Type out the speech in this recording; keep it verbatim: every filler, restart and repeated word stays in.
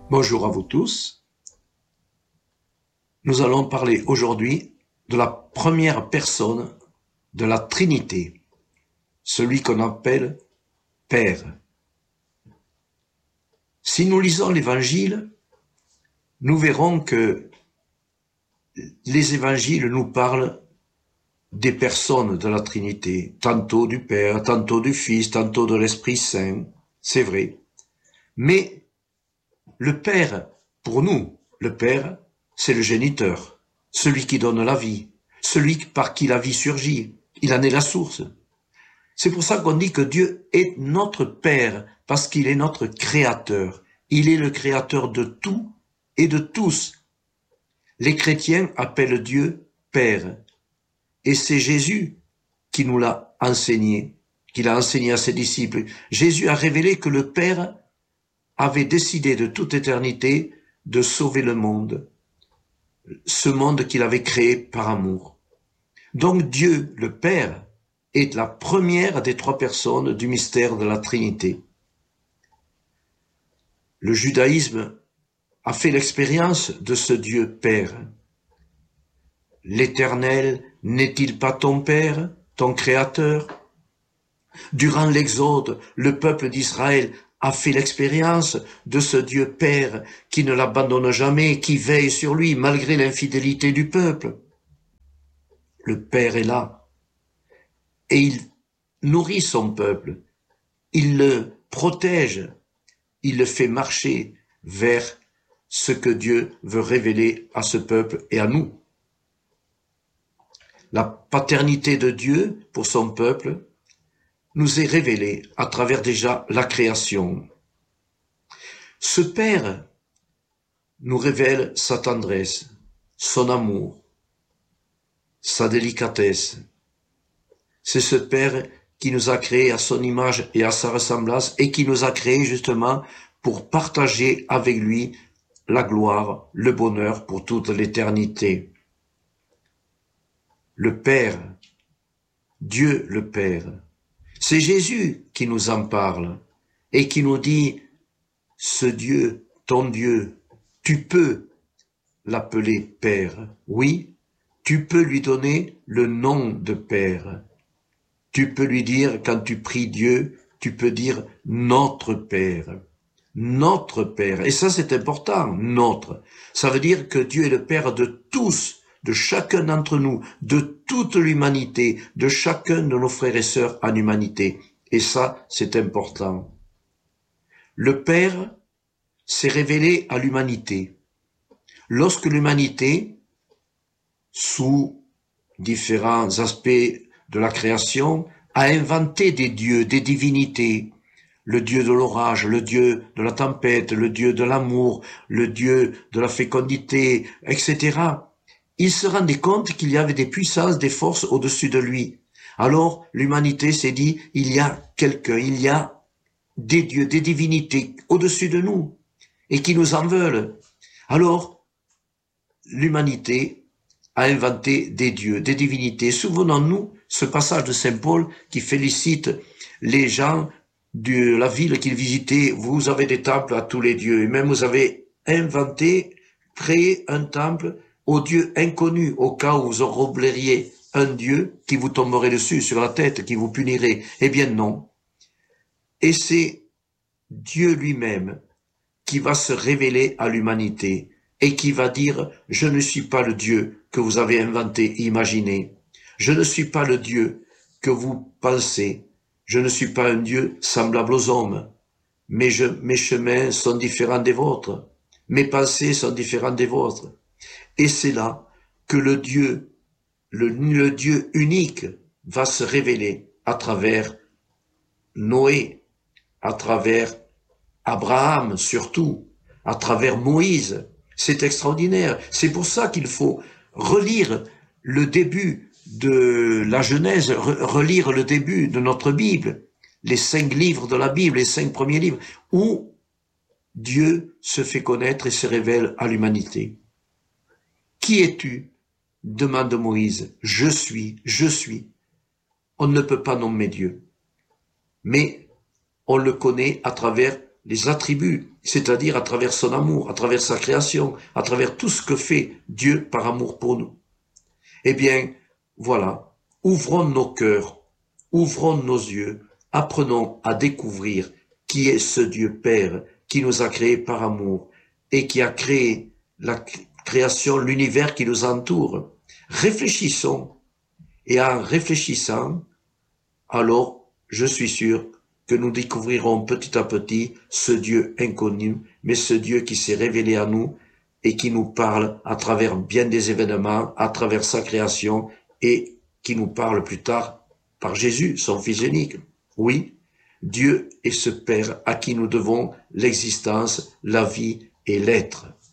Bonjour à vous tous. Nous allons parler aujourd'hui de la première personne de la Trinité, celui qu'on appelle Père. Si nous lisons l'Évangile, nous verrons que les Évangiles nous parlent des personnes de la Trinité, tantôt du Père, tantôt du Fils, tantôt de l'Esprit Saint, c'est vrai. Mais le Père, pour nous, le Père, c'est le géniteur, celui qui donne la vie, celui par qui la vie surgit. Il en est la source. C'est pour ça qu'on dit que Dieu est notre Père, parce qu'il est notre Créateur. Il est le Créateur de tout et de tous. Les chrétiens appellent Dieu Père. Et c'est Jésus qui nous l'a enseigné, qui l'a enseigné à ses disciples. Jésus a révélé que le Père avait décidé de toute éternité de sauver le monde, ce monde qu'il avait créé par amour. Donc Dieu, le Père, est la première des trois personnes du mystère de la Trinité. Le judaïsme a fait l'expérience de ce Dieu Père. L'Éternel n'est-il pas ton Père, ton Créateur? Durant l'Exode, le peuple d'Israël a fait l'expérience de ce Dieu Père qui ne l'abandonne jamais, qui veille sur lui malgré l'infidélité du peuple. Le Père est là et il nourrit son peuple, il le protège, il le fait marcher vers ce que Dieu veut révéler à ce peuple et à nous. La paternité de Dieu pour son peuple nous est révélée à travers déjà la création. Ce Père nous révèle sa tendresse, son amour, sa délicatesse. C'est ce Père qui nous a créés à son image et à sa ressemblance et qui nous a créés justement pour partager avec lui la gloire, le bonheur pour toute l'éternité. Le Père, Dieu le Père, c'est Jésus qui nous en parle et qui nous dit « Ce Dieu, ton Dieu, tu peux l'appeler Père. Oui, tu peux lui donner le nom de Père. Tu peux lui dire, quand tu pries Dieu, tu peux dire « Notre Père ». Notre Père. Et ça, c'est important, notre. Ça veut dire que Dieu est le Père de tous, de chacun d'entre nous, de toute l'humanité, de chacun de nos frères et sœurs en humanité. Et ça, c'est important. Le Père s'est révélé à l'humanité. Lorsque l'humanité, sous différents aspects de la création, a inventé des dieux, des divinités, le dieu de l'orage, le dieu de la tempête, le dieu de l'amour, le dieu de la fécondité, et cetera, il se rendait compte qu'il y avait des puissances, des forces au-dessus de lui. Alors, l'humanité s'est dit, il y a quelqu'un, il y a des dieux, des divinités au-dessus de nous, et qui nous en veulent. Alors, l'humanité a inventé des dieux, des divinités. Souvenons-nous ce passage de Saint Paul qui félicite les gens de la ville qu'il visitait. Vous avez des temples à tous les dieux, et même vous avez inventé, créé un temple au Dieu inconnu, au cas où vous enrobleriez un Dieu qui vous tomberait dessus, sur la tête, qui vous punirait. Eh bien non. Et c'est Dieu lui-même qui va se révéler à l'humanité et qui va dire « Je ne suis pas le Dieu que vous avez inventé et imaginé. Je ne suis pas le Dieu que vous pensez. Je ne suis pas un Dieu semblable aux hommes. Mais je, mes chemins sont différents des vôtres. Mes pensées sont différentes des vôtres. » Et c'est là que le Dieu, le, le Dieu unique va se révéler à travers Noé, à travers Abraham surtout, à travers Moïse. C'est extraordinaire. C'est pour ça qu'il faut relire le début de la Genèse, relire le début de notre Bible, les cinq livres de la Bible, les cinq premiers livres, où Dieu se fait connaître et se révèle à l'humanité. Qui es-tu? Demande Moïse. Je suis, je suis. On ne peut pas nommer Dieu. Mais on le connaît à travers les attributs, c'est-à-dire à travers son amour, à travers sa création, à travers tout ce que fait Dieu par amour pour nous. Eh bien, voilà, ouvrons nos cœurs, ouvrons nos yeux, apprenons à découvrir qui est ce Dieu Père qui nous a créés par amour et qui a créé la création, l'univers qui nous entoure. Réfléchissons, et en réfléchissant, alors je suis sûr que nous découvrirons petit à petit ce Dieu inconnu, mais ce Dieu qui s'est révélé à nous et qui nous parle à travers bien des événements, à travers sa création, et qui nous parle plus tard par Jésus, son Fils unique. Oui, Dieu est ce Père à qui nous devons l'existence, la vie et l'être.